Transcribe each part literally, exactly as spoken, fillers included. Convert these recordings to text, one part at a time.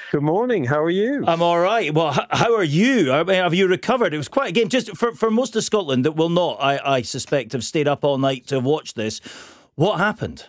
Good morning. How are you? I'm all right. Well, h- how are you? I mean, have you recovered? It was quite a game. Just for, for most of Scotland that will not, I, I suspect, have stayed up all night to watch this. What happened?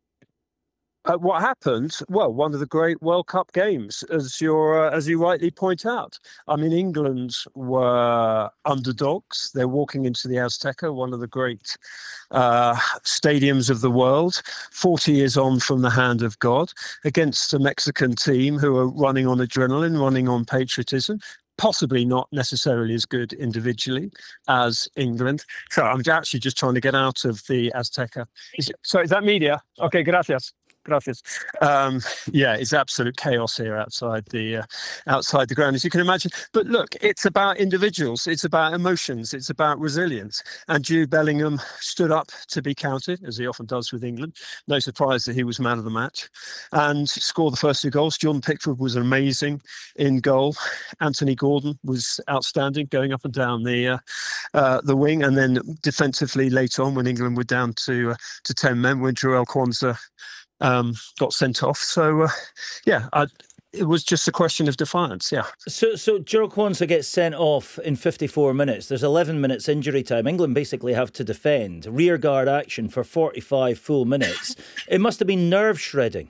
Uh, what happened? Well, one of the great World Cup games, as you're, uh, as you rightly point out. I mean, England were underdogs. They're walking into the Azteca, one of the great uh, stadiums of the world, forty years on from the hand of God, against a Mexican team who are running on adrenaline, running on patriotism. Possibly not necessarily as good individually as England. So I'm actually just trying to get out of the Azteca. Is, so is that media? Okay, gracias. Gracias. Um, yeah, it's absolute chaos here outside the uh, outside the ground, as you can imagine. But look, it's about individuals. It's about emotions. It's about resilience. And Jude Bellingham stood up to be counted, as he often does with England. No surprise that he was man of the match and scored the first two goals. Jordan Pickford was amazing in goal. Anthony Gordon was outstanding, going up and down the uh, uh, the wing, and then defensively later on, when England were down to uh, to ten men, when Joel Kwanzaa um got sent off. So uh, yeah I, it was just a question of defiance. Yeah. So, so Joel Kwanzaa gets sent off in fifty-four minutes. There's eleven minutes injury time. England basically have to defend rearguard action for forty-five full minutes. It must have been nerve shredding.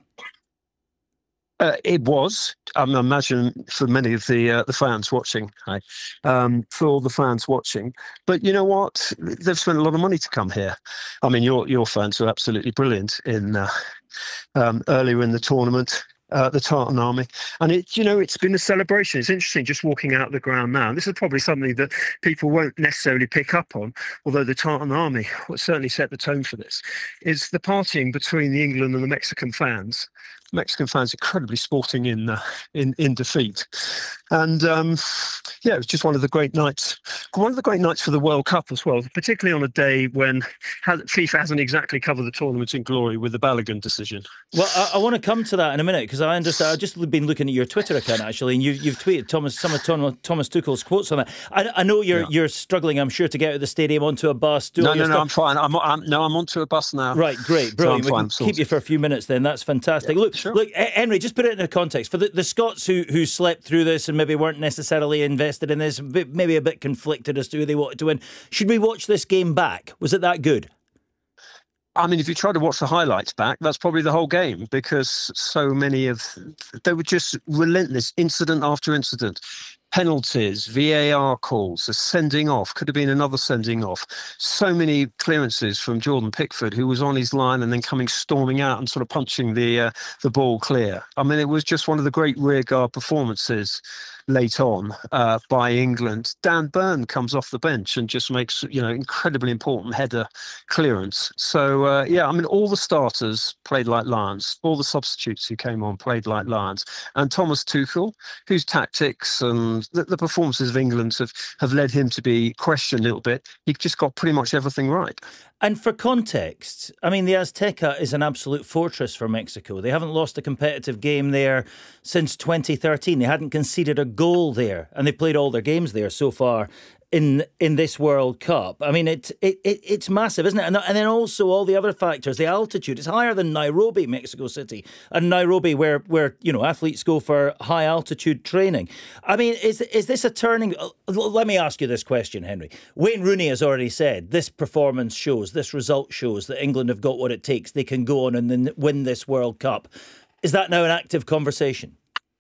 Uh, it was. I um, imagine for many of the uh, the fans watching, hi, um, for all the fans watching. But you know what? They've spent a lot of money to come here. I mean, your your fans are absolutely brilliant in uh, um, earlier in the tournament. Uh, the Tartan Army, and it, you know, it's been a celebration. It's interesting just walking out the ground now. And this is probably something that people won't necessarily pick up on, although the Tartan Army will certainly set the tone for this. Is the partying between the England and the Mexican fans. Mexican fans incredibly sporting in uh, in in defeat, and um, yeah, it was just one of the great nights. One of the great nights for the World Cup as well, particularly on a day when FIFA hasn't exactly covered the tournament in glory with the Balogun decision. Well, I, I want to come to that in a minute because I understand. I've just been looking at your Twitter account actually, and you, you've tweeted Thomas some of Thomas, Thomas Tuchel's quotes on that. I, I know you're yeah. you're struggling, I'm sure, to get out of the stadium onto a bus. Do no, no, no, stuff. I'm fine. I'm, I'm no, I'm onto a bus now. Right, great, brilliant. So we can keep you for a few minutes then. That's fantastic. Yeah, look, sure. look, Henry, just put it into context for the, the Scots who who slept through this and maybe weren't necessarily invested in this, maybe a bit conflicted as to who they wanted to win. Should we watch this game back? Was it that good? I mean, if you try to watch the highlights back, that's probably the whole game, because so many of they were just relentless, incident after incident. Penalties, V A R calls, a sending off, could have been another sending off. So many clearances from Jordan Pickford, who was on his line and then coming storming out and sort of punching the uh, the ball clear. I mean, it was just one of the great rearguard performances late on uh, by England. Dan Burn comes off the bench and just makes, you know, incredibly important header clearance. So, uh, yeah, I mean, all the starters played like lions. All the substitutes who came on played like lions. And Thomas Tuchel, whose tactics and the, the performances of England have, have led him to be questioned a little bit, he just got pretty much everything right. And for context, I mean, the Azteca is an absolute fortress for Mexico. They haven't lost a competitive game there since twenty thirteen. They hadn't conceded a goal there, and they've played all their games there so far in in this World Cup. I mean, it, it, it it's massive, isn't it? And, and then also all the other factors, the altitude. It's higher than Nairobi, Mexico City, and Nairobi, where where you know athletes go for high altitude training. I mean, is is this a turning? Let me ask you this question, Henry. Wayne Rooney has already said this performance shows, this result shows that England have got what it takes. They can go on and then win this World Cup. Is that now an active conversation?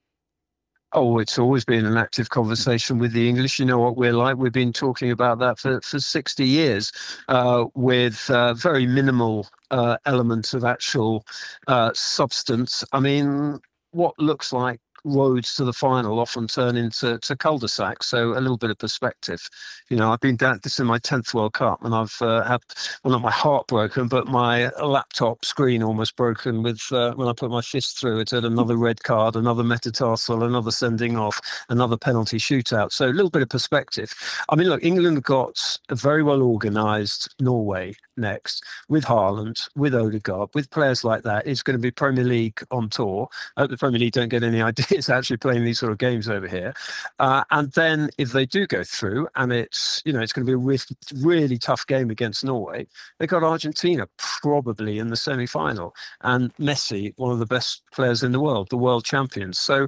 Oh, it's always been an active conversation with the English. You know what we're like. We've been talking about that for, for sixty years uh, with uh, very minimal uh, elements of actual uh, substance. I mean, what looks like roads to the final often turn into to cul-de-sacs. So a little bit of perspective. You know, I've been down, this is my tenth World Cup, and I've uh, had, well, not my heart broken, but my laptop screen almost broken with uh, when I put my fist through it at another red card, another metatarsal, another sending off, another penalty shootout. So a little bit of perspective. I mean, look, England got a very well organised Norway next with Haaland, with Odegaard, with players like that. It's going to be Premier League on tour. I hope the Premier League don't get any ideas actually playing these sort of games over here. Uh, and then if they do go through, and it's, you know, it's going to be a really, really tough game against Norway, they got Argentina probably in the semi-final, and Messi, one of the best players in the world, the world champions. So